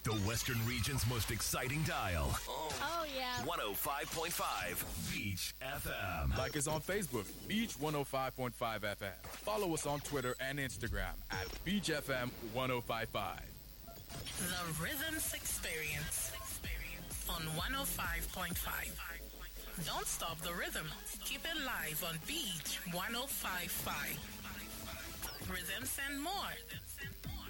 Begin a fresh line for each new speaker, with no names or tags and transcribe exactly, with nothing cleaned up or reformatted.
The Western region's most exciting dial.
Oh, yeah.
one oh five point five Beach F M.
Like us on Facebook, Beach one oh five point five F M. Follow us on Twitter and Instagram at Beach F M ten fifty-five.
The Rhythms Experience on one oh five point five. Don't stop the rhythm. Keep it live on Beach ten fifty-five. Rhythms and more.